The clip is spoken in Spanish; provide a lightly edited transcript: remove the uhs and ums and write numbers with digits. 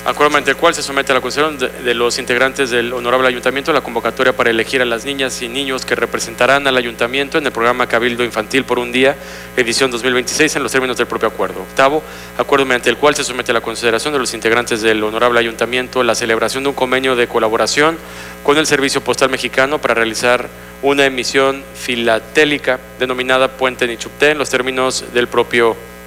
Acuerdo mediante el cual se somete a la consideración de los integrantes del Honorable Ayuntamiento la convocatoria para elegir a las niñas y niños que representarán al Ayuntamiento en el programa Cabildo Infantil por un Día, edición 2026, en los términos del propio acuerdo. Octavo, acuerdo mediante el cual se somete a la consideración de los integrantes del Honorable Ayuntamiento la celebración de un convenio de colaboración con el Servicio Postal Mexicano para realizar una emisión filatélica denominada Puente Nichupté en los términos del propio